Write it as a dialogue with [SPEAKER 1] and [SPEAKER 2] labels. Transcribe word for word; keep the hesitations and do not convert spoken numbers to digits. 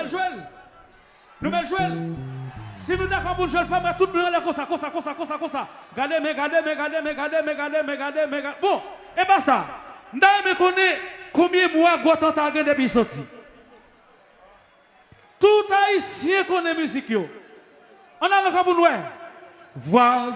[SPEAKER 1] allons jouer. Nous allons jouer. Si nous d'accord pour jouer le femme, tout le monde est comme ça, comme ça, comme ça, comme ça, comme ça. Regardez, mais regardez, mais regardez, mais regardez, mais regardez, mais regardez, mais regardez. Bon, et pas ça. Nous me connaît combien de mois Gotan a gagné depuis sorti. Tout haïtien connaît musique. On a le cas pour nous. Voix.